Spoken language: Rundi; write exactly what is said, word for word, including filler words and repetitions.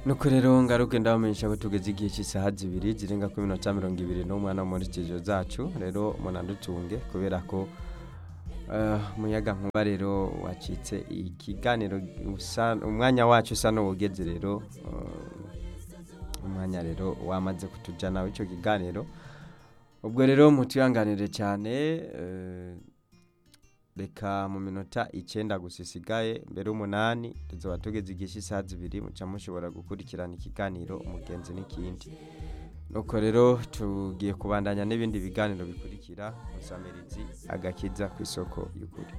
nuko rero ngaruke ndabamenyesha ko tugeze igihe cy'isaha zibiri zirenga ku minota mirongo ibiri n'umwana muri studio zacu rero munadutunge kubera ko umuyaga nkuba rero wacitse ikiganiro umwanya wacu usa n'uwugeze rero umwanya rero wamaze kutujana w'icyo kiganiro ubwo rero mutuyanganire cyane reka mu minota icyenda gusa isigaye mbere umunani tuzoba tugeze igihe cy'isaha zibiri muca mushobora gukurikirana ikiganiro umugenzi n'ikindi nuko rero tugiye kubandanya n'ibindi biganiro bikurikira musamirizi agakiza ku isoko y'ukuri.